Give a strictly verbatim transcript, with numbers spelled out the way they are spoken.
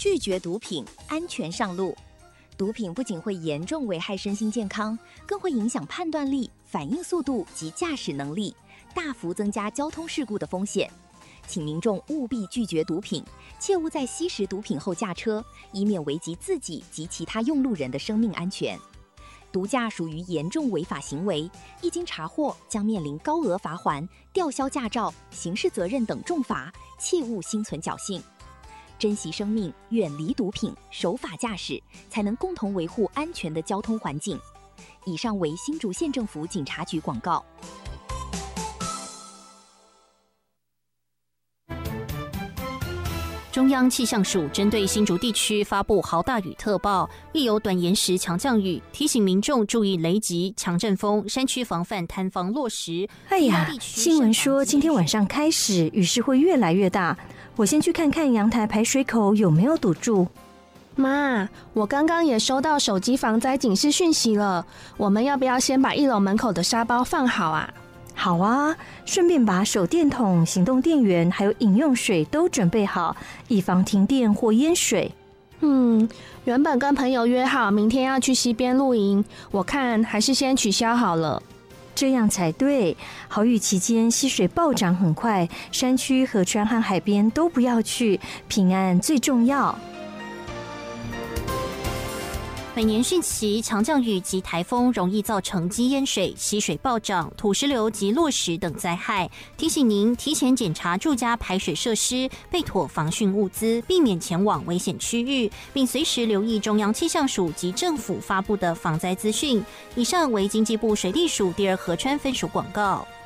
拒绝毒品，安全上路。毒品不仅会严重危害身心健康，更会影响判断力、反应速度及驾驶能力，大幅增加交通事故的风险。请民众务必拒绝毒品，切勿在吸食毒品后驾车，以免危及自己及其他用路人的生命安全。毒驾属于严重违法行为，一经查获将面临高额罚锾、吊销驾照、刑事责任等重罚，切勿心存侥幸。珍惜生命，远离毒品，守法驾驶，才能共同维护安全的交通环境。以上为新竹县政府警察局广告。 中央气象署针对新竹地区发布豪大雨特报，亦有短延时强降雨，提醒民众注意雷击、强阵风，山区防范坍方落石。 哎呀，新闻说今天晚上开始雨势会越来越大，我先去看看阳台排水口有没有堵住。 妈，我刚刚也收到手机防灾警示讯息了，我们要不要先把一楼门口的沙包放好啊？ 好啊，顺便把手电筒、行动电源还有饮用水都准备好，以防停电或淹水。 嗯，原本跟朋友约好明天要去溪边露营，我看还是先取消好了。 这样才对，豪雨期间溪水暴涨很快，山区、河川和海边都不要去，平安最重要。 每年汛期强降雨及台风容易造成积淹水、溪水暴涨、土石流及落石等灾害，提醒您提前检查住家排水设施，备妥防汛物资，避免前往危险区域，并随时留意中央气象署及政府发布的防灾资讯。以上为经济部水利署第二河川分署广告。